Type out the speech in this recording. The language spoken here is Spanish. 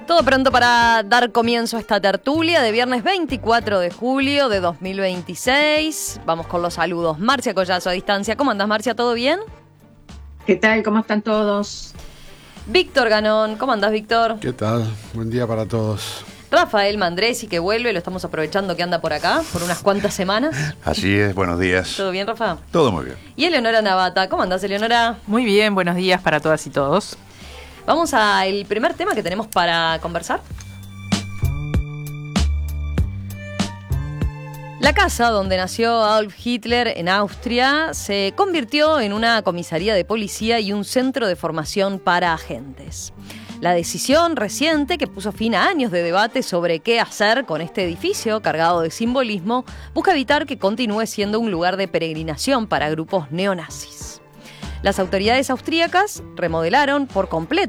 Todo pronto para dar comienzo a esta tertulia de viernes 24 de julio de 2026. Vamos con los saludos. Marcia Collazo a distancia. ¿Cómo andás, Marcia? ¿Todo bien? ¿Qué tal? ¿Cómo están todos? Víctor Ganón. ¿Cómo andás, Víctor? ¿Qué tal? Buen día para todos. Rafael Mandresi, que vuelve, lo estamos aprovechando que anda por acá por unas cuantas semanas. Así es, buenos días. ¿Todo bien, Rafa? Todo muy bien. Y Eleonora Navata. ¿Cómo andás, Eleonora? Muy bien, buenos días para todas y todos. Vamos al primer tema que tenemos para conversar. La casa donde nació Adolf Hitler en Austria se convirtió en una comisaría de policía y un centro de formación para agentes. La decisión reciente, que puso fin a años de debate sobre qué hacer con este edificio cargado de simbolismo, busca evitar que continúe siendo un lugar de peregrinación para grupos neonazis. Las autoridades austríacas remodelaron por completo